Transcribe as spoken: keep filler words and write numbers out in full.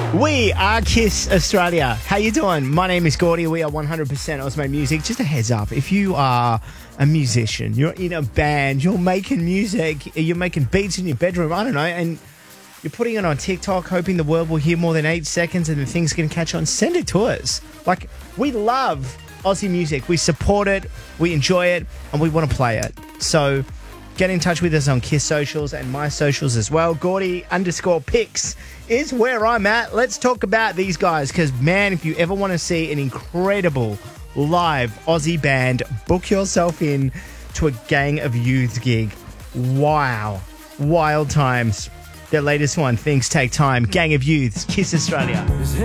We are Kiss Australia. How you doing? My name is Gordy. We are one hundred percent Osmo Music. Just a heads up, if you are a musician, you're in a band, you're making music, you're making beats in your bedroom, I don't know, and you're putting it on TikTok, hoping the world will hear more than eight seconds and the thing's going to catch on, send it to us. Like, we love Aussie music. We support it, we enjoy it, and we want to play it. So get in touch with us on Kiss socials and my socials as well. Gordy underscore pics is where I'm at. Let's talk about these guys because, man, if you ever want to see an incredible live Aussie band, book yourself in to a Gang of Youths gig. Wow. Wild times. Their latest one, Things Take Time. Gang of Youths, Kiss Australia.